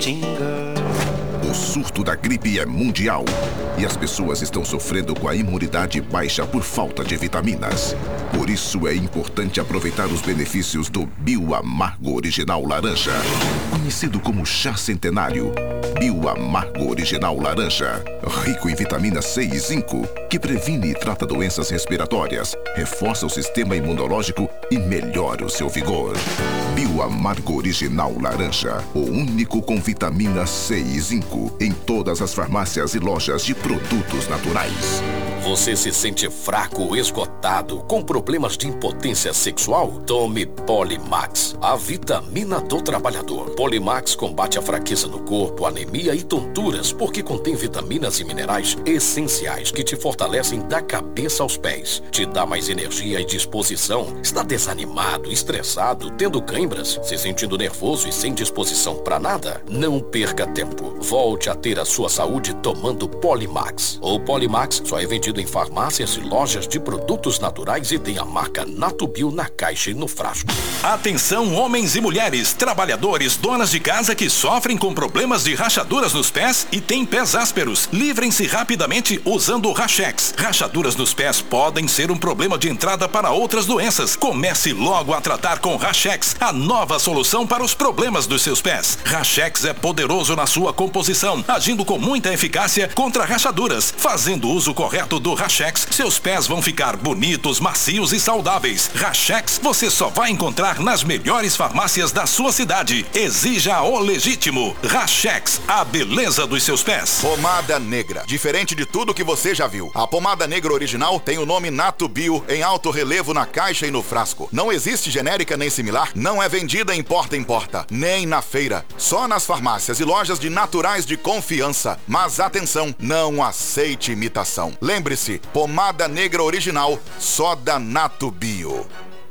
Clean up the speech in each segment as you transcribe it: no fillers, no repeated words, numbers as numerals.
O surto da gripe é mundial e as pessoas estão sofrendo com a imunidade baixa por falta de vitaminas. Por isso é importante aproveitar os benefícios do Bioamargo Original Laranja, conhecido como chá centenário. Bioamargo Original Laranja, rico em vitamina C e zinco, que previne e trata doenças respiratórias, reforça o sistema imunológico e melhora o seu vigor. Bioamargo Original Laranja, o único com vitamina C e zinco, em todas as farmácias e lojas de produtos naturais. Você se sente fraco, esgotado, com problemas de impotência sexual? Tome Polimax, a vitamina do trabalhador. Polimax combate a fraqueza no corpo, anemia e tonturas, porque contém vitaminas e minerais essenciais que te fortalecem da cabeça aos pés. Te dá mais energia e disposição. Está desanimado, estressado, tendo câimbras, se sentindo nervoso e sem disposição para nada? Não perca tempo. Volte a ter a sua saúde tomando Polimax. O Polimax só é vendido em farmácias e lojas de produtos naturais e tem a marca Natubio na caixa e no frasco. Atenção, homens e mulheres, trabalhadores, donas de casa que sofrem com problemas de rachaduras nos pés e têm pés ásperos. Livrem-se rapidamente usando o Rachex. Rachaduras nos pés podem ser um problema de entrada para outras doenças. Comece logo a tratar com Rachex, a nova solução para os problemas dos seus pés. Rachex é poderoso na sua composição, agindo com muita eficácia contra rachaduras. Fazendo uso correto do Rachex, seus pés vão ficar bonitos, macios e saudáveis. Rachex você só vai encontrar nas melhores farmácias da sua cidade. Exija o legítimo. Rachex, a beleza dos seus pés. Pomada negra. Diferente de tudo que você já viu, a pomada negra original tem o nome Natubio em alto relevo na caixa e no frasco. Não existe genérica nem similar, não é vendida em porta em porta, nem na feira. Só nas farmácias e lojas de naturais de confiança. Mas atenção, não aceite imitação. Lembre-se, pomada negra original, só da Natubio.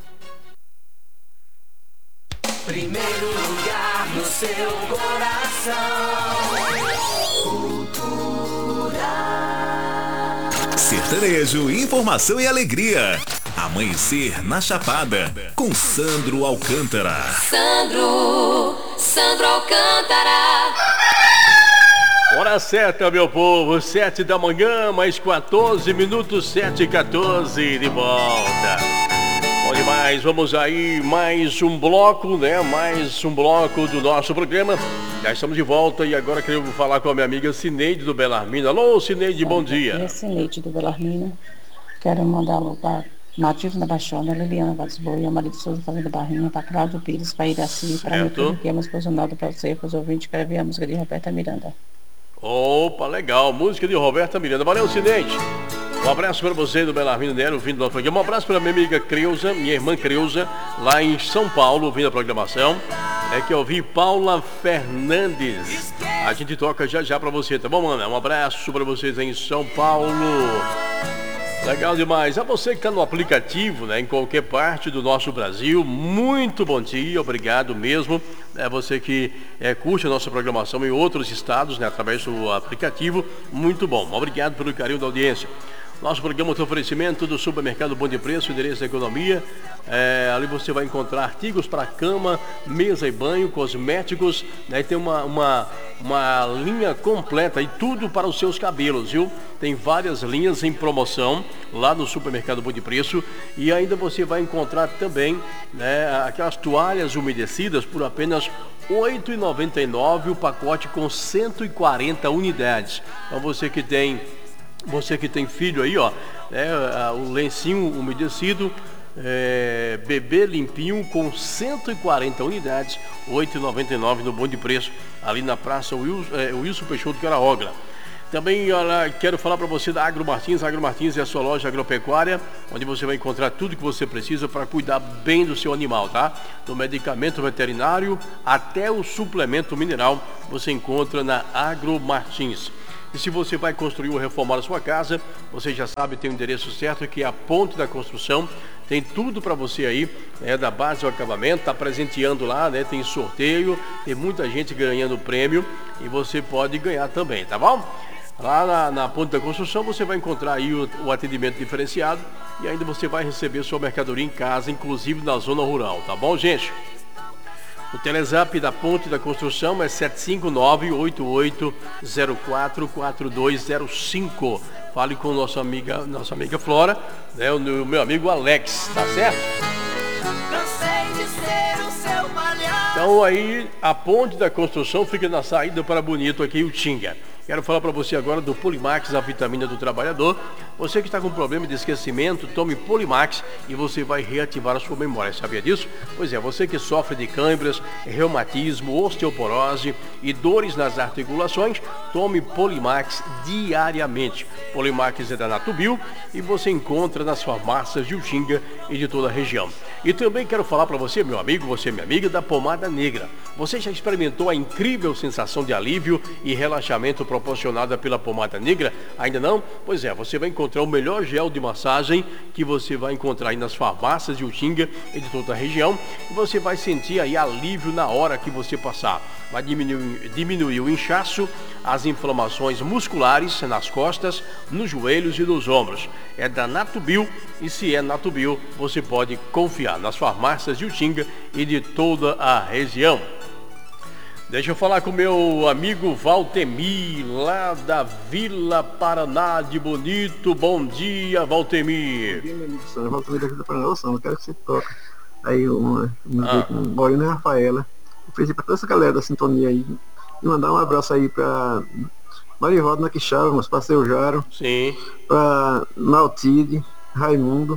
Primeiro lugar no seu coração. Cultura. Sertanejo, informação e alegria. Amanhecer na Chapada, com Sandro Alcântara. Sandro Alcântara. Hora certa, meu povo, 7 da manhã, mais 14 minutos, 7h14, de volta. Bom demais, vamos aí, mais um bloco, né? Mais um bloco do nosso programa. Já estamos de volta e agora quero falar com a minha amiga Cineide do Belarmina. Alô, Cineide, bom dia. É Cineide do Belarmina. Quero mandar alô para Nativos da Baixona, Liliana Vasboia, Maria de Souza Fazenda Barrinha, para Cláudio Pires, para Iraci, para Milton Guilherme, posicionado para você, para os ouvintes, quero ver a música de Roberta Miranda. Opa, legal, música de Roberta Miranda. Valeu, Cineide. Um abraço para você do Belarmino Nero, ouvindo do nosso programa. Um abraço para minha amiga Creuza, minha irmã Creuza, lá em São Paulo, ouvindo a programação. É que eu ouvi Paula Fernandes. A gente toca já já para você, tá bom, Ana? Um abraço para vocês aí em São Paulo. Legal demais. A você que está no aplicativo, né, em qualquer parte do nosso Brasil, muito bom dia, obrigado mesmo. É você que curte a nossa programação em outros estados, né, através do aplicativo, muito bom. Obrigado pelo carinho da audiência. Nosso programa tem oferecimento do Supermercado Bom de Preço, endereço da economia. Ali você vai encontrar artigos para cama, mesa e banho, cosméticos, né? Tem uma linha completa e tudo para os seus cabelos, viu? Tem várias linhas em promoção lá no Supermercado Bom de Preço. E ainda você vai encontrar também, né, aquelas toalhas umedecidas por apenas R$ 8,99 o pacote com 140 unidades. Então você que tem filho aí, ó, o lencinho umedecido, bebê limpinho com 140 unidades, R$ 8,99 no Bom de Preço, ali na Praça Wilson Peixoto Caraogla. Também quero falar para você da Agro Martins. Agro Martins é a sua loja agropecuária, onde você vai encontrar tudo que você precisa para cuidar bem do seu animal, tá? Do medicamento veterinário até o suplemento mineral, você encontra na Agro Martins. E se você vai construir ou reformar a sua casa, você já sabe, tem o endereço certo, que é a Ponte da Construção. Tem tudo para você aí, da base ao acabamento, tá presenteando lá, né? Tem sorteio, tem muita gente ganhando prêmio e você pode ganhar também, tá bom? Lá na Ponte da Construção você vai encontrar aí o atendimento diferenciado e ainda você vai receber sua mercadoria em casa, inclusive na zona rural, tá bom, gente? O Telezap da Ponte da Construção é 759-8804-4205. Fale com nossa amiga Flora, né? O meu amigo Alex, tá certo? Então aí, a Ponte da Construção fica na saída para Bonito aqui, o Tinga. Quero falar para você agora do Polimax, a vitamina do trabalhador. Você que está com problema de esquecimento, tome Polimax e você vai reativar a sua memória. Sabia disso? Pois é, você que sofre de câimbras, reumatismo, osteoporose e dores nas articulações, tome Polimax diariamente. Polimax é da Natubio e você encontra nas farmácias de Utinga e de toda a região. E também quero falar para você, meu amigo, você minha amiga, da pomada negra. Você já experimentou a incrível sensação de alívio e relaxamento proporcionada pela pomada negra? Ainda não? Pois é, você vai encontrar o melhor gel de massagem que você vai encontrar aí nas farmácias de Utinga e de toda a região. E você vai sentir aí alívio na hora que você passar. Vai diminuir o inchaço, as inflamações musculares nas costas, nos joelhos e nos ombros. É da Natubio e se é Natubio, você pode confiar nas farmácias de Utinga e de toda a região. Deixa eu falar com o meu amigo Valtemir, lá da Vila Paraná de Bonito. Bom dia, Valtemir. Bom dia, meu amigo Sandro. Valtemir da Vila Paraná, eu quero que você toque aí uma Morena e Rafaela. Eu pedi pra toda essa galera da sintonia aí e mandar um abraço aí pra Marivaldo na Quixaba, mas pra Seu Jaro. Sim. Pra Maltide, Raimundo,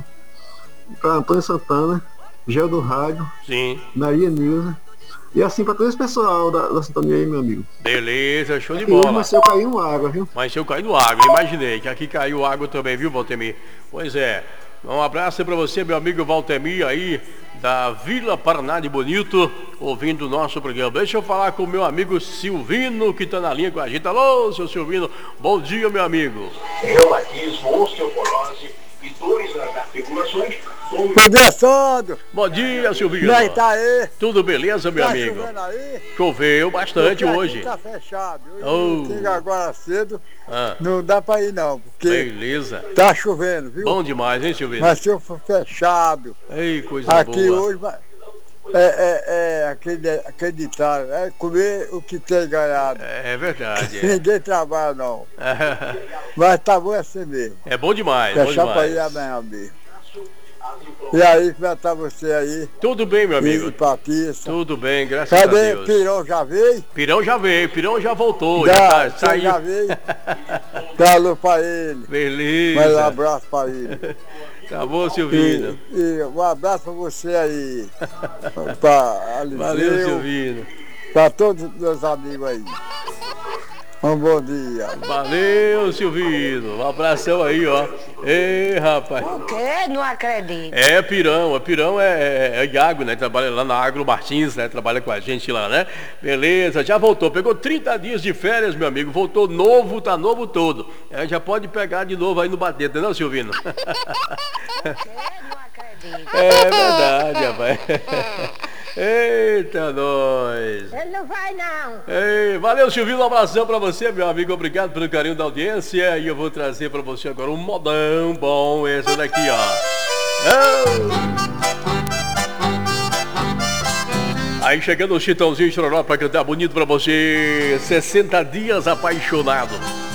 pra Antônio Santana, Gel do Rádio. Sim. Maria Nilza. E assim pra todo esse pessoal da sintonia aí, meu amigo. Beleza, show de aqui bola. Mas se eu cair no água, viu? Mas se eu cair no água, imaginei que aqui caiu água também, viu, Valtemir? Pois é. Um abraço pra você, meu amigo Valtemir aí, da Vila Paraná de Bonito, ouvindo o nosso programa. Deixa eu falar com o meu amigo Silvino, que tá na linha com a gente. Alô, seu Silvino. Bom dia, meu amigo. Reumatismo, osteoporose e dores nas articulações. Bom dia, Sandro. Bom dia, Silvino. Como é que tá aí? Tudo beleza, meu amigo? Chovendo aí? Choveu bastante hoje. Tá fechado. Chega agora cedo, não dá pra ir não, porque beleza. Tá chovendo, viu? Bom demais, hein, Silvino? Mas se eu for fechado. Ei, coisa aqui boa. Hoje aquele ditado, é comer o que tem ganhado. É verdade. Ninguém trabalha não. Mas tá bom assim mesmo. É bom demais. Fechar pra ir amanhã mesmo. E aí, como é que tá você aí? Tudo bem, meu amigo. E Patrícia? Tudo bem, graças a Deus. Cadê? Pirão já veio? Pirão já voltou, saiu. Já veio? Dá alô pra ele. Beleza. Mais um abraço pra ele. Tá bom, Silvino. E um abraço pra você aí. Pra Aliseu. Valeu, Silvino. Pra todos os meus amigos aí. Um bom dia. Valeu, Silvino. Um abração aí, ó. Ei, rapaz. O quê? Não acredito. É Pirão. Pirão é Iago, né? Trabalha lá na Agro Martins, né? Trabalha com a gente lá, né? Beleza, já voltou. Pegou 30 dias de férias, meu amigo. Voltou novo, tá novo todo. Já pode pegar de novo aí no batente, não, Silvino? O quê? Não acredito. É verdade, rapaz. Eita, nós. Ele não vai, não. Ei, valeu, Silvino, um abração pra você, meu amigo. Obrigado pelo carinho da audiência. E eu vou trazer pra você agora um modão bom, esse daqui, ó. Aí chegando o Chitãozinho Chororó pra cantar bonito pra você. 60 dias apaixonado.